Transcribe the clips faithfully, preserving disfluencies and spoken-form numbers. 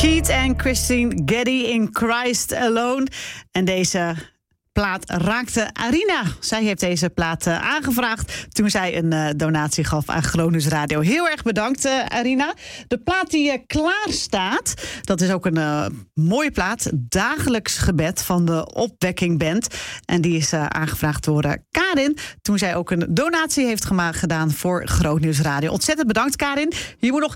Keith en Christine Geddy in Christ Alone. En deze plaat raakte Arina. Zij heeft deze plaat uh, aangevraagd toen zij een uh, donatie gaf aan Groningen Radio. Heel erg bedankt, uh, Arina. De plaat die uh, klaar staat, dat is ook een uh, mooie plaat. Dagelijks gebed van de Opwekking Band. En die is uh, aangevraagd door uh, Karin toen zij ook een donatie heeft gemaakt, gedaan voor Groningen Radio. Ontzettend bedankt, Karin. Je moet nog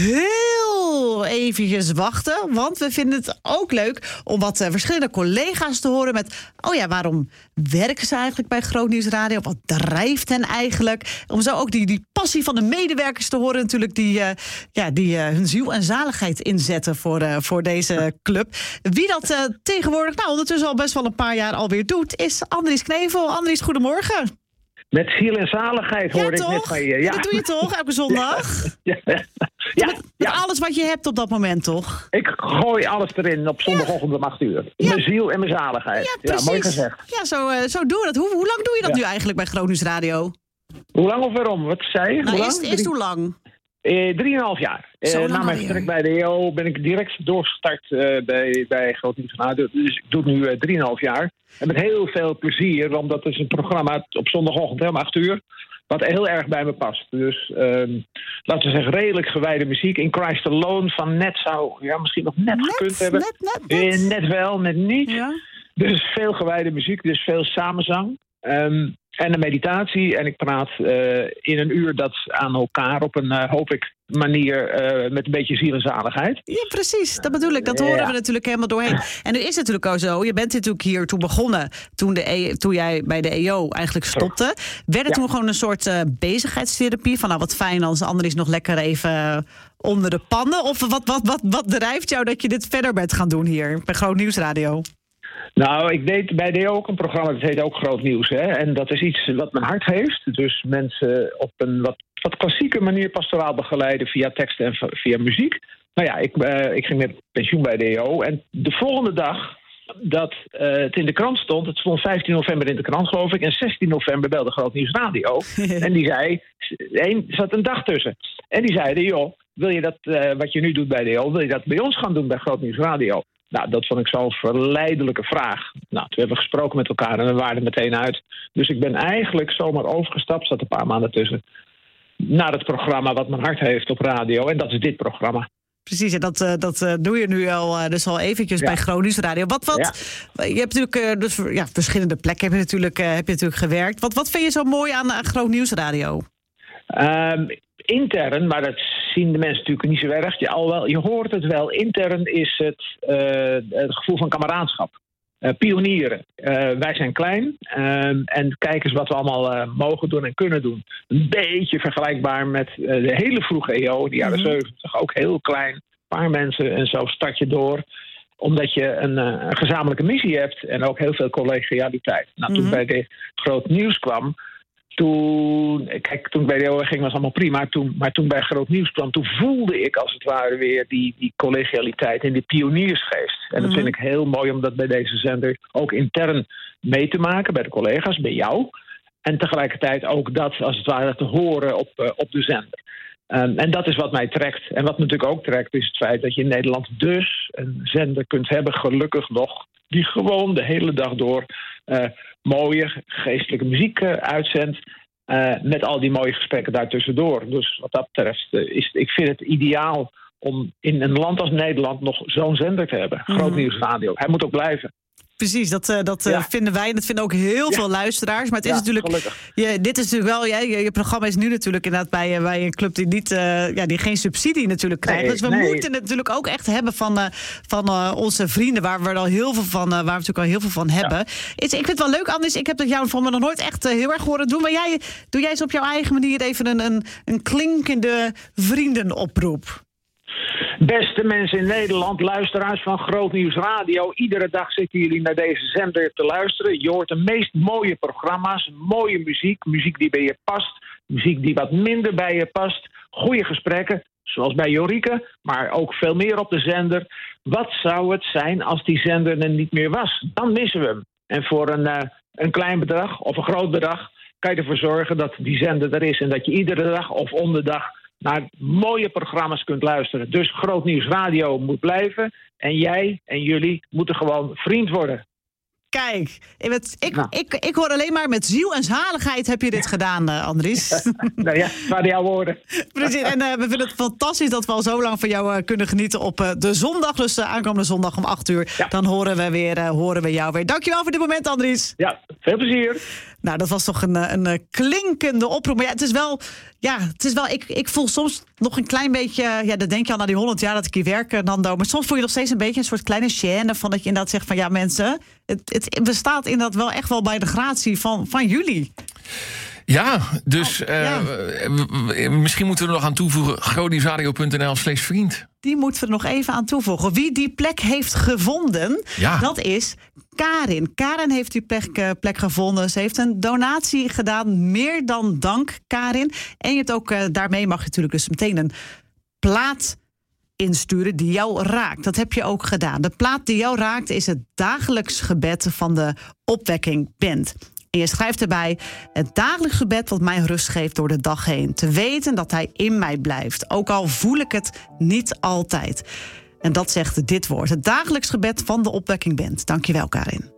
heel eventjes wachten, want we vinden het ook leuk om wat uh, verschillende collega's te horen met, oh ja, waarom werken ze eigenlijk bij Groningen Radio? Wat drijft hen eigenlijk? Om zo ook die, die passie van de medewerkers te horen natuurlijk, die, uh, ja, die uh, hun ziel en zaligheid inzetten voor, uh, voor deze club. Wie dat uh, tegenwoordig, nou ondertussen al best wel een paar jaar alweer doet, is Andries Knevel. Andries, goedemorgen. Met ziel en zaligheid hoorde ja, ik net van je. Ja, dat doe je toch, elke zondag? Ja, ja, ja, met, met ja. alles wat je hebt op dat moment, toch? Ik gooi alles erin op zondagochtend om acht uur. Ja. Mijn ziel en mijn zaligheid. Ja, Ja, precies. mooi gezegd. Ja, zo, uh, zo doen we dat. Hoe, hoe lang doe je dat Ja. nu eigenlijk bij Groningen Radio? Hoe lang of waarom? Wat zei je? Nou, hoe lang? eerst, eerst hoe lang? Eh, Drieënhalf jaar. Zo Eh, lang na mijn alweer. vertrek bij de E O ben ik direct doorgestart uh, bij, bij Groningen Radio. Dus ik doe het nu uh, drieënhalf jaar. En met heel veel plezier, want dat is een programma op zondagochtend om acht uur. Wat heel erg bij me past. Dus um, laten we zeggen, redelijk gewijde muziek. In Christ Alone van net zou, ja, misschien nog net, Net, gekund hebben. net, net, net. Eh, net wel, net niet. Ja. Dus veel gewijde muziek, dus veel samenzang. Um, en een meditatie. En ik praat uh, in een uur dat aan elkaar op een, uh, hoop ik, manier uh, met een beetje ziel en zaligheid. Ja, precies. Dat bedoel ik. Dat Ja. horen we natuurlijk helemaal doorheen. En nu is het natuurlijk ook zo. Je bent natuurlijk hier toen begonnen. Toen, de e- toen jij bij de E O eigenlijk stopte. Werd het Ja. toen gewoon een soort uh, bezigheidstherapie? Van nou, wat fijn als Andries nog lekker even uh, onder de pannen. Of wat, wat, wat, wat drijft jou dat je dit verder bent gaan doen hier bij Groot Nieuwsradio? Nou, ik deed bij de E O ook een programma, dat heet ook Groot Nieuws. Hè? En dat is iets wat mijn hart heeft. Dus mensen op een wat, wat klassieke manier pastoraal begeleiden via tekst en via muziek. Nou ja, ik, uh, ik ging met pensioen bij de E O. En de volgende dag dat uh, het in de krant stond, het stond vijftien november in de krant geloof ik, en zestien november belde Groot Nieuws Radio. En die zei, er zat een dag tussen. En die zeiden, joh, wil je dat, uh, wat je nu doet bij de E O, wil je dat bij ons gaan doen bij Groot Nieuws Radio? Nou, dat vond ik zo'n verleidelijke vraag. Nou, toen hebben we gesproken met elkaar en we waren er meteen uit. Dus ik ben eigenlijk zomaar overgestapt, zat een paar maanden tussen, naar het programma wat mijn hart heeft op radio. En dat is dit programma. Precies, en dat, uh, dat uh, doe je nu al, uh, dus al eventjes Ja. bij Groningen Radio. Wat, wat, ja. Je hebt natuurlijk uh, dus, ja, verschillende plekken heb je natuurlijk, uh, heb je natuurlijk gewerkt. Wat, wat vind je zo mooi aan uh, Groot Nieuwsradio? Um, intern, maar dat zien de mensen natuurlijk niet zo erg. Je, al wel, je hoort het wel. Intern is het, uh, het gevoel van kameraadschap. Uh, pionieren. Uh, wij zijn klein. Uh, en kijk eens wat we allemaal uh, mogen doen en kunnen doen. Een beetje vergelijkbaar met uh, de hele vroege E O, de jaren Mm-hmm. zeventig. Ook heel klein. Een paar mensen en zo start je door. Omdat je een, uh, een gezamenlijke missie hebt. En ook heel veel collegialiteit. Nou, toen Mm-hmm. bij de Groot Nieuws kwam, Toen, kijk, toen ik bij de E O ging was allemaal prima. Toen, maar toen bij Groot Nieuws kwam, toen voelde ik als het ware weer die, die collegialiteit en die pioniersgeest. En dat Mm-hmm. vind ik heel mooi om dat bij deze zender ook intern mee te maken. Bij de collega's, bij jou. En tegelijkertijd ook dat als het ware te horen op, uh, op de zender. Um, en dat is wat mij trekt. En wat me natuurlijk ook trekt is het feit dat je in Nederland dus een zender kunt hebben, gelukkig nog, die gewoon de hele dag door uh, mooie geestelijke muziek uh, uitzendt. Uh, met al die mooie gesprekken daartussendoor. Dus wat dat betreft uh, is ik vind het ideaal om in een land als Nederland nog zo'n zender te hebben. Groot Mm-hmm. Nieuwsradio. Hij moet ook blijven. Precies, dat, uh, dat uh, Ja. vinden wij en dat vinden ook heel Ja. veel luisteraars. Maar het is Ja, natuurlijk, gelukkig. je, dit is natuurlijk wel, ja, je, je programma is nu natuurlijk inderdaad bij, uh, bij een club die, niet, uh, ja, die geen subsidie natuurlijk krijgt. Nee, dus we nee. moeten het natuurlijk ook echt hebben van, uh, van uh, onze vrienden, waar we er al heel veel van, uh, waar we natuurlijk al heel veel van hebben. Is, ik vind het wel leuk, Anders. Ik heb dat jou van me nog nooit echt uh, heel erg horen doen. Maar jij, doe jij eens op jouw eigen manier even een, een, een klinkende vriendenoproep? Beste mensen in Nederland, luisteraars van Groot Nieuws Radio. Iedere dag zitten jullie naar deze zender te luisteren. Je hoort de meest mooie programma's, mooie muziek. Muziek die bij je past, muziek die wat minder bij je past. Goede gesprekken, zoals bij Jorike, maar ook veel meer op de zender. Wat zou het zijn als die zender er niet meer was? Dan missen we hem. En voor een, uh, een klein bedrag of een groot bedrag kan je ervoor zorgen dat die zender er is. En dat je iedere dag of om de dag naar mooie programma's kunt luisteren. Dus Groot Nieuws Radio moet blijven. En jij en jullie moeten gewoon vriend worden. Kijk, ik, ik, nou. ik, ik hoor alleen maar met ziel en zaligheid heb je dit gedaan, uh, Andries. Nou ja, het waren jouw woorden. Precies, en uh, we vinden het fantastisch dat we al zo lang van jou uh, kunnen genieten op uh, de zondag. Dus uh, aankomende zondag om acht uur. Ja. Dan horen we, weer, uh, horen we jou weer. Dankjewel voor dit moment, Andries. Ja, veel plezier. Nou, dat was toch een, een, een klinkende oproep. Maar ja, het is wel... Ja, het is wel ik, ik voel soms nog een klein beetje... Ja, dan denk je al na die honderd jaar dat ik hier werk, Nando. Maar soms voel je nog steeds een beetje een soort kleine gêne... van dat je inderdaad zegt van... ja, mensen, het, het bestaat inderdaad wel echt wel bij de gratie van, van jullie. Ja, dus oh, ja. Uh, misschien moeten we er nog aan toevoegen... grootnieuwsradio punt n l slash vriend. Die moeten we er nog even aan toevoegen. Wie die plek heeft gevonden, ja. dat is Karin. Karin heeft die plek, uh, plek gevonden. Ze heeft een donatie gedaan. Meer dan dank, Karin. En je hebt ook, uh, daarmee mag je natuurlijk dus meteen een plaat insturen die jou raakt. Dat heb je ook gedaan. De plaat die jou raakt is het dagelijks gebed van de Opwekking Band. En je schrijft erbij: het dagelijks gebed wat mij rust geeft door de dag heen. Te weten dat hij in mij blijft. Ook al voel ik het niet altijd. En dat zegt dit woord. Het dagelijks gebed van de Opwekking Band. Dankjewel, Karin.